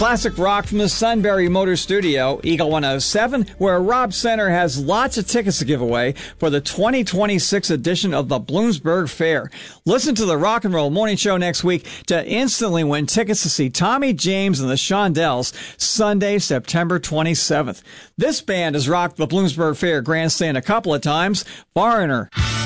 Classic rock from the Sunbury Motor Studio, Eagle 107, where Rob Center has lots of tickets to give away for the 2026 edition of the Bloomsburg Fair. Listen to the Rock and Roll Morning Show next week to instantly win tickets to see Tommy James and the Shondells Sunday, September 27th. This band has rocked the Bloomsburg Fair grandstand a couple of times. Foreigner.